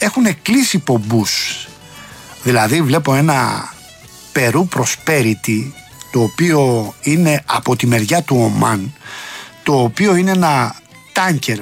έχουν κλείσει πομπούς. Δηλαδή βλέπω ένα Περού Prosperity, το οποίο είναι από τη μεριά του Ομάν, το οποίο είναι ένα τάνκερ.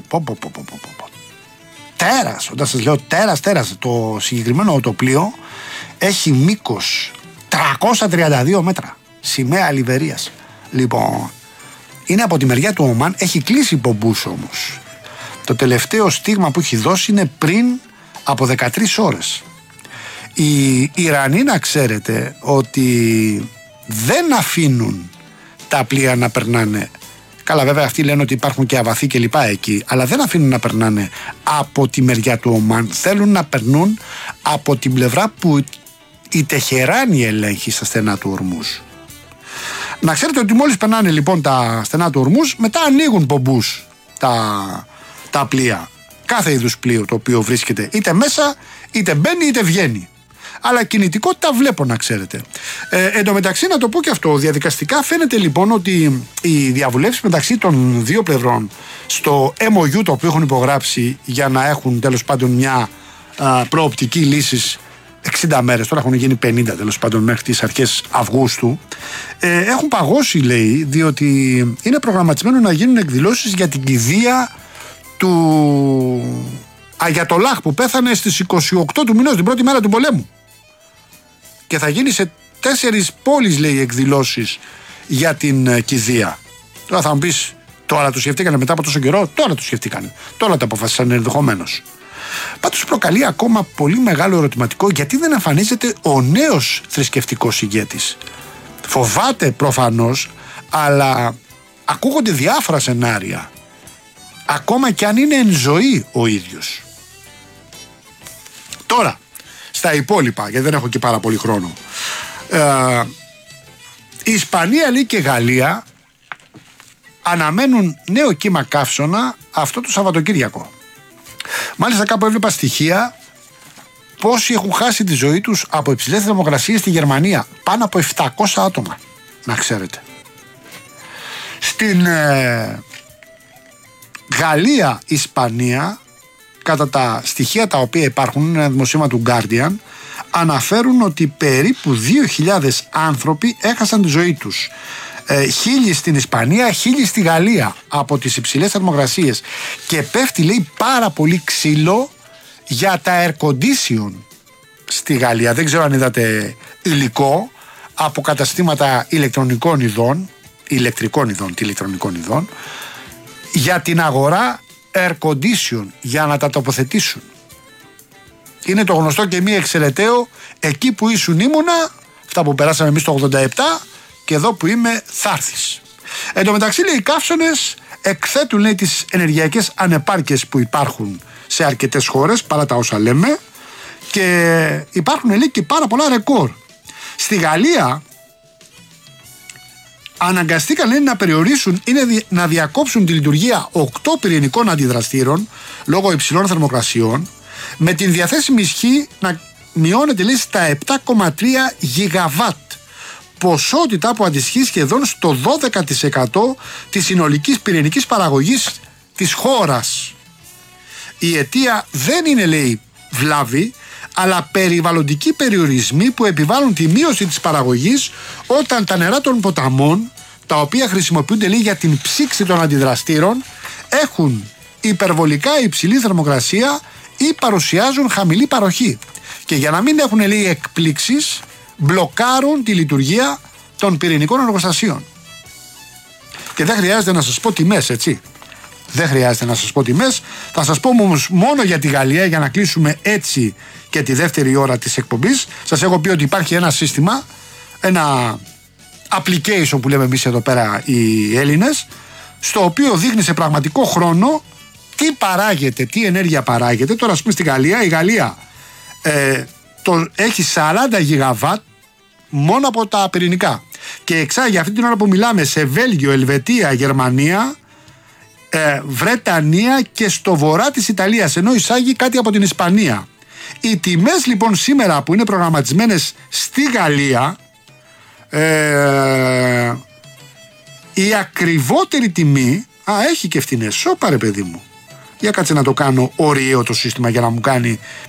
Τέρας, όταν σας λέω τέρας, το συγκεκριμένο το πλοίο έχει μήκος 332 μέτρα, σημαία Λιβερίας. Λοιπόν, είναι από τη μεριά του Ομάν, έχει κλείσει πομπούς όμως. Το τελευταίο στίγμα που έχει δώσει είναι πριν από 13 ώρες. Οι Ιρανοί, να ξέρετε ότι δεν αφήνουν τα πλοία να περνάνε. Καλά, βέβαια αυτοί λένε ότι υπάρχουν και αβαθοί και λοιπά εκεί, αλλά δεν αφήνουν να περνάνε από τη μεριά του Ομάν. Θέλουν να περνούν από την πλευρά που η Τεχεράνη ελέγχει στα στενά του Ορμούζ. Να ξέρετε ότι μόλις περνάνε λοιπόν τα στενά του Ορμούζ, μετά ανοίγουν πομπούς τα πλοία. Κάθε είδους πλοίο το οποίο βρίσκεται είτε μέσα, είτε μπαίνει, είτε βγαίνει. Αλλά κινητικότητα βλέπω, να ξέρετε. Εν τω μεταξύ, να το πω και αυτό, διαδικαστικά φαίνεται λοιπόν ότι οι διαβουλεύσεις μεταξύ των δύο πλευρών στο MOU το οποίο έχουν υπογράψει για να έχουν τέλος πάντων μια προοπτική λύση 60 μέρες, τώρα έχουν γίνει 50 τέλος πάντων μέχρι τις αρχές Αυγούστου, έχουν παγώσει, λέει, διότι είναι προγραμματισμένο να γίνουν εκδηλώσεις για την κηδεία του Αγιατολάχ που πέθανε στις 28 του μηνός, την πρώτη μέρα του πολέμου. Και θα γίνει σε 4 πόλεις, λέει, εκδηλώσεις για την κηδεία. Τώρα θα μου πεις, τώρα το σκεφτήκανε μετά από τόσο καιρό? Τώρα το σκεφτήκανε. Τώρα το αποφασίσανε ενδεχομένως. Πάντως προκαλεί ακόμα πολύ μεγάλο ερωτηματικό γιατί δεν εμφανίζεται ο νέος θρησκευτικός ηγέτης. Φοβάται προφανώς, αλλά ακούγονται διάφορα σενάρια. Ακόμα και αν είναι εν ζωή ο ίδιος. Τώρα, στα υπόλοιπα, γιατί δεν έχω και πάρα πολύ χρόνο. Η Ισπανία, λέει, και η Γαλλία αναμένουν νέο κύμα καύσωνα αυτό το Σαββατοκύριακο. Μάλιστα κάπου έβλεπα στοιχεία πόσοι έχουν χάσει τη ζωή τους από υψηλές θερμοκρασίες στη Γερμανία. Πάνω από 700 άτομα, να ξέρετε. Στην Γαλλία, Ισπανία, κατά τα στοιχεία τα οποία υπάρχουν, είναι ένα δημοσίευμα του Guardian, αναφέρουν ότι περίπου 2.000 άνθρωποι έχασαν τη ζωή τους. 1.000 στην Ισπανία, 1.000 στη Γαλλία από τις υψηλές θερμοκρασίες. Και πέφτει, λέει, πάρα πολύ ξύλο για τα air condition στη Γαλλία. Δεν ξέρω αν είδατε υλικό από καταστήματα ηλεκτρικών ειδών για την αγορά air condition, για να τα τοποθετήσουν. Είναι το γνωστό και μη εξαιρεταίο, εκεί που ήσουν ήμουνα, αυτά που περάσαμε εμείς το 87, και εδώ που είμαι θα έρθεις. Εν τω μεταξύ, λέει, οι καύσωνες εκθέτουν, λέει, τις ενεργειακές ανεπάρκειες που υπάρχουν σε αρκετές χώρες, παρά τα όσα λέμε, και υπάρχουν, λέει, και πάρα πολλά ρεκόρ. Στη Γαλλία αναγκαστήκαν, λέει, να περιορίσουν ή να διακόψουν τη λειτουργία 8 πυρηνικών αντιδραστήρων λόγω υψηλών θερμοκρασιών, με την διαθέσιμη ισχύ να μειώνεται, λέει, στα 7,3 γιγαβάτ, ποσότητα που αντισχύει σχεδόν στο 12% της συνολικής πυρηνικής παραγωγής της χώρας. Η αιτία δεν είναι, λέει, βλάβη, αλλά περιβαλλοντικοί περιορισμοί που επιβάλλουν τη μείωση της παραγωγής όταν τα νερά των ποταμών, τα οποία χρησιμοποιούνται, λέει, για την ψήξη των αντιδραστήρων, έχουν υπερβολικά υψηλή θερμοκρασία ή παρουσιάζουν χαμηλή παροχή. Και για να μην έχουν, λέει, εκπλήξεις, μπλοκάρουν τη λειτουργία των πυρηνικών εργοστασίων. Και δεν χρειάζεται να σας πω τιμές, έτσι. Δεν χρειάζεται να σας πω τιμές. Θα σας πω όμως μόνο για τη Γαλλία, για να κλείσουμε έτσι και τη δεύτερη ώρα της εκπομπής. Σας έχω πει ότι υπάρχει ένα σύστημα, ένα application που λέμε εμείς εδώ πέρα οι Έλληνες, στο οποίο δείχνει σε πραγματικό χρόνο τι παράγεται, τι ενέργεια παράγεται. Τώρα, ας πούμε, στη Γαλλία, η Γαλλία έχει 40 γιγαβάτ μόνο από τα πυρηνικά και εξάγει αυτή την ώρα που μιλάμε σε Βέλγιο, Ελβετία, Γερμανία, Βρετανία και στο βορρά της Ιταλίας, ενώ εισάγει κάτι από την Ισπανία. Οι τιμές λοιπόν σήμερα που είναι προγραμματισμένες στη Γαλλία, η ακριβότερη τιμή, έχει και φτηνές, σώπα ρε παιδί μου, για κάτσε να το κάνω ωραίο το σύστημα για να μου κάνει